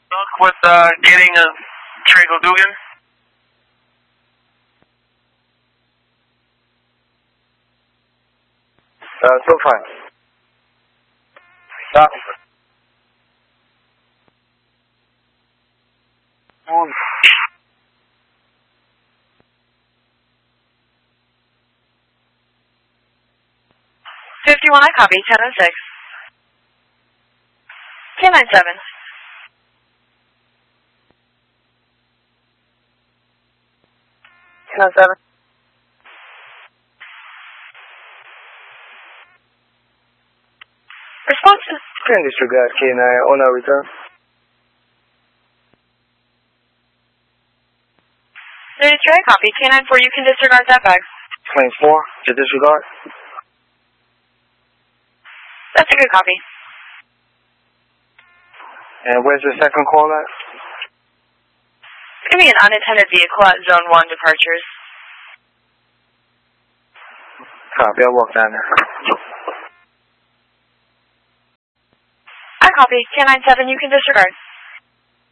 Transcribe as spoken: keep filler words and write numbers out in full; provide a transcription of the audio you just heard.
Luck with uh, getting a Trago Dugan? Uh, so fine. Stop. Um. fifty-one, I copy, ten oh six. K nine seven. ten oh seven. Response to Grand disregard K nine, on our return. thirty-three, I copy, K nine four, you can disregard that bag. Plane four, to disregard. That's a good copy. And where's the second call at? It's going to be an unattended vehicle at zone one departures. Copy, I'll walk down there. I copy, K nine seven, you can disregard.